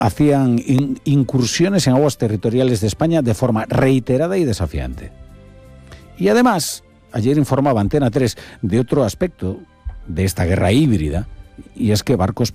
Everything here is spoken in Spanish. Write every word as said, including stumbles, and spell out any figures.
hacían in- incursiones en aguas territoriales de España de forma reiterada y desafiante. Y además, ayer informaba Antena tres de otro aspecto de esta guerra híbrida, y es que barcos